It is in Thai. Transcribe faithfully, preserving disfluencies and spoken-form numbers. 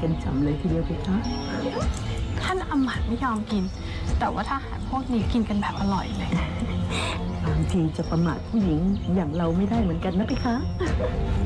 กันฉ่ำเลยทีเดียวเพคะท่านอำมาตย์ไม่ยอมกินแต่ว่าทหารพวกนี้กินกันแบบอร่อยเลยบางทีจะประมาทผู้หญิงอย่างเราไม่ได้เหมือนกันนะเพคะ